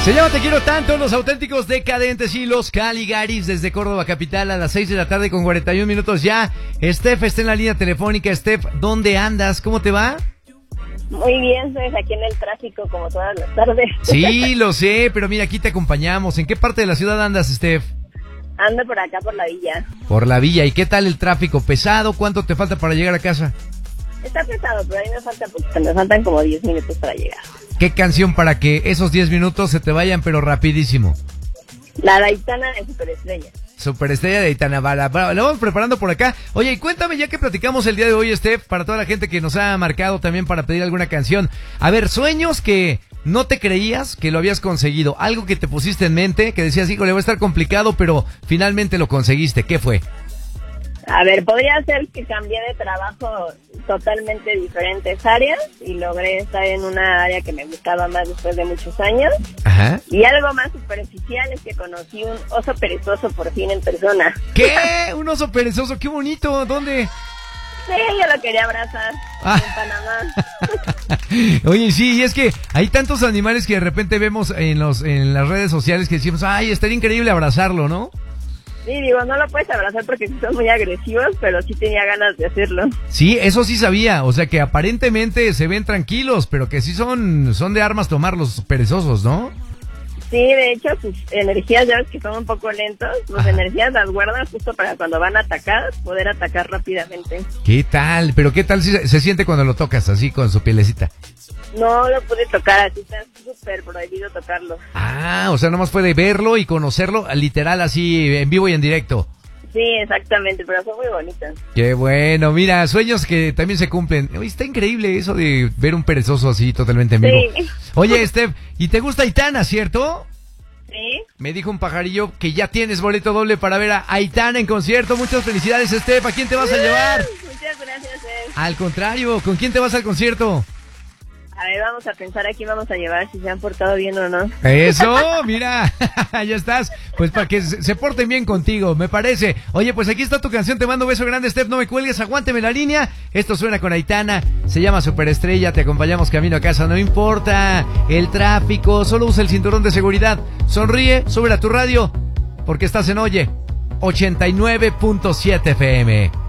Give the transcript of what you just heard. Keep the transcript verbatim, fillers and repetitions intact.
Se llama Te Quiero Tanto, los auténticos decadentes y los Caligaris desde Córdoba capital a las seis de la tarde con cuarenta y un minutos ya. Steph está en la línea telefónica. Steph, ¿dónde andas? ¿Cómo te va? Muy bien, pues aquí en el tráfico como todas las tardes. Sí, lo sé, pero mira, aquí te acompañamos. ¿En qué parte de la ciudad andas, Steph? Ando por acá, por la villa. Por la villa. ¿Y qué tal el tráfico? ¿Pesado? ¿Cuánto te falta para llegar a casa? Está pesado, pero a mí me falta poquito, me faltan como diez minutos para llegar. ¿Qué canción para que esos diez minutos se te vayan pero rapidísimo? La de Aitana de Superestrella. Superestrella de Aitana, la vamos preparando por acá. Oye, y cuéntame, ya que platicamos el día de hoy, Steph, para toda la gente que nos ha marcado también para pedir alguna canción. A ver, sueños que no te creías que lo habías conseguido. Algo que te pusiste en mente, que decías, hijo, le va a estar complicado, pero finalmente lo conseguiste. ¿Qué fue? A ver, podría ser que cambié de trabajo totalmente diferentes áreas y logré estar en una área que me gustaba más después de muchos años. Ajá. Y algo más superficial es que conocí un oso perezoso por fin en persona. ¿Qué? ¿Un oso perezoso? ¡Qué bonito! ¿Dónde? Sí, yo lo quería abrazar ah. en Panamá. Oye, sí, y es que hay tantos animales que de repente vemos en los en las redes sociales que decimos, ay, estaría increíble abrazarlo, ¿no? Sí, digo, no lo puedes abrazar porque son muy agresivos, pero sí tenía ganas de hacerlo. Sí, eso sí sabía, o sea que aparentemente se ven tranquilos, pero que sí son, son de armas tomar los perezosos, ¿no? Sí, de hecho, sus energías, ya ves que son un poco lentos, sus Ajá. energías las guardan justo para cuando van a atacar, poder atacar rápidamente. ¿Qué tal? ¿Pero qué tal se, se siente cuando lo tocas así con su pielecita? No lo pude tocar, así está súper prohibido tocarlo. Ah, o sea, nomás puede verlo y conocerlo literal así en vivo y en directo. Sí, exactamente, pero son muy bonitas. Qué bueno, mira, sueños que también se cumplen. Oye, está increíble eso de ver un perezoso así totalmente en vivo. Sí. Oye, Steph, ¿y te gusta Aitana, cierto? Sí. Me dijo un pajarillo que ya tienes boleto doble para ver a Aitana en concierto. Muchas felicidades, Steph. ¿A quién te vas a llevar? Muchas gracias, Steph. Al contrario, ¿con quién te vas al concierto? A ver, vamos a pensar a quién vamos a llevar, si se han portado bien o no. Eso, mira, ya estás. Pues para que se porten bien contigo, me parece. Oye, pues aquí está tu canción, te mando un beso grande, Steph, no me cuelgues, aguánteme la línea. Esto suena con Aitana, se llama Superestrella, te acompañamos camino a casa, no importa el tráfico, solo usa el cinturón de seguridad. Sonríe, sube a tu radio, porque estás en Oye, ochenta y nueve punto siete F M.